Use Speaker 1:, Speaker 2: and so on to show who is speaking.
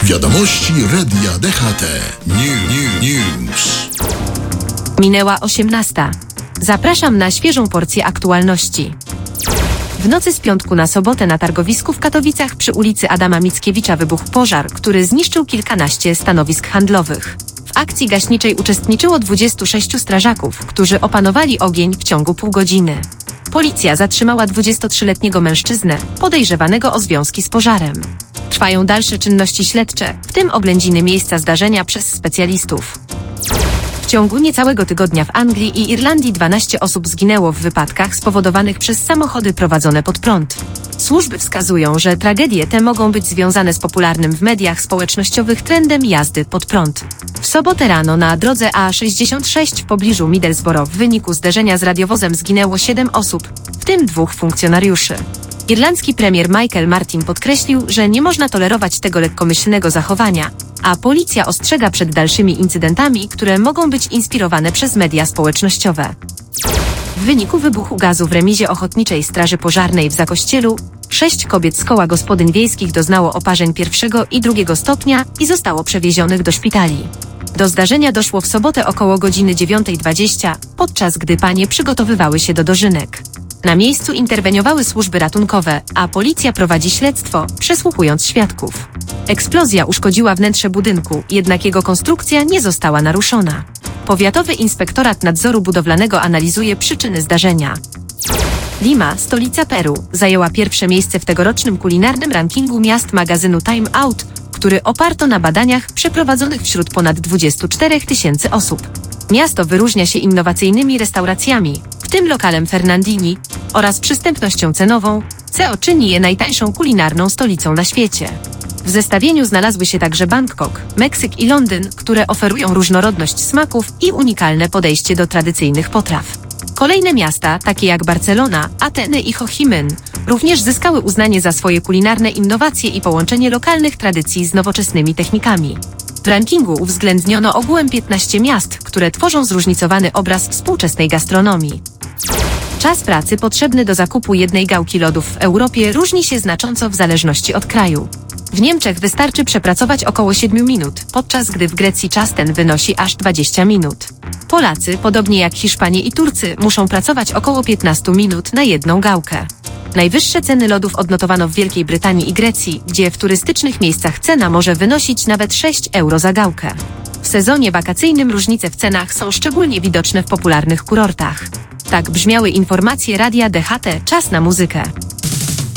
Speaker 1: Wiadomości Radia DHT. News.
Speaker 2: Minęła 18. Zapraszam na świeżą porcję aktualności. W nocy z piątku na sobotę na targowisku w Katowicach przy ulicy Adama Mickiewicza wybuchł pożar, który zniszczył kilkanaście stanowisk handlowych. W akcji gaśniczej uczestniczyło 26 strażaków, którzy opanowali ogień w ciągu pół godziny. Policja zatrzymała 23-letniego mężczyznę, podejrzewanego o związki z pożarem. Trwają dalsze czynności śledcze, w tym oględziny miejsca zdarzenia przez specjalistów. W ciągu niecałego tygodnia w Anglii i Irlandii 12 osób zginęło w wypadkach spowodowanych przez samochody prowadzone pod prąd. Służby wskazują, że tragedie te mogą być związane z popularnym w mediach społecznościowych trendem jazdy pod prąd. W sobotę rano na drodze A66 w pobliżu Middlesbrough w wyniku zderzenia z radiowozem zginęło 7 osób, w tym 2 funkcjonariuszy. Irlandzki premier Michael Martin podkreślił, że nie można tolerować tego lekkomyślnego zachowania, a policja ostrzega przed dalszymi incydentami, które mogą być inspirowane przez media społecznościowe. W wyniku wybuchu gazu w remizie Ochotniczej Straży Pożarnej w Zakościelu 6 kobiet z koła gospodyń wiejskich doznało oparzeń pierwszego i drugiego stopnia i zostało przewiezionych do szpitali. Do zdarzenia doszło w sobotę około godziny 9:20, podczas gdy panie przygotowywały się do dożynek. Na miejscu interweniowały służby ratunkowe, a policja prowadzi śledztwo, przesłuchując świadków. Eksplozja uszkodziła wnętrze budynku, jednak jego konstrukcja nie została naruszona. Powiatowy Inspektorat Nadzoru Budowlanego analizuje przyczyny zdarzenia. Lima, stolica Peru, zajęła pierwsze miejsce w tegorocznym kulinarnym rankingu miast magazynu Time Out, który oparto na badaniach przeprowadzonych wśród ponad 24 000 osób. Miasto wyróżnia się innowacyjnymi restauracjami, w tym lokalem Fernandini, oraz przystępnością cenową, co czyni je najtańszą kulinarną stolicą na świecie. W zestawieniu znalazły się także Bangkok, Meksyk i Londyn, które oferują różnorodność smaków i unikalne podejście do tradycyjnych potraw. Kolejne miasta, takie jak Barcelona, Ateny i Ho Chi Minh, również zyskały uznanie za swoje kulinarne innowacje i połączenie lokalnych tradycji z nowoczesnymi technikami. W rankingu uwzględniono ogółem 15 miast, które tworzą zróżnicowany obraz współczesnej gastronomii. Czas pracy potrzebny do zakupu jednej gałki lodów w Europie różni się znacząco w zależności od kraju. W Niemczech wystarczy przepracować około 7 minut, podczas gdy w Grecji czas ten wynosi aż 20 minut. Polacy, podobnie jak Hiszpanie i Turcy, muszą pracować około 15 minut na jedną gałkę. Najwyższe ceny lodów odnotowano w Wielkiej Brytanii i Grecji, gdzie w turystycznych miejscach cena może wynosić nawet 6 euro za gałkę. W sezonie wakacyjnym różnice w cenach są szczególnie widoczne w popularnych kurortach. Tak brzmiały informacje Radia DHT. Czas na muzykę.